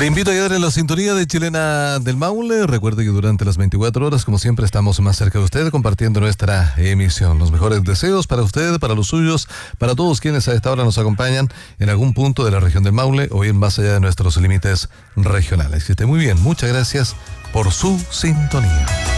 Le invito a quedar en la sintonía de Chilena del Maule. Recuerde que durante las 24 horas, como siempre, estamos más cerca de usted compartiendo nuestra emisión. Los mejores deseos para usted, para los suyos, para todos quienes a esta hora nos acompañan en algún punto de la región del Maule o bien más allá de nuestros límites regionales. Que esté muy bien. Muchas gracias por su sintonía.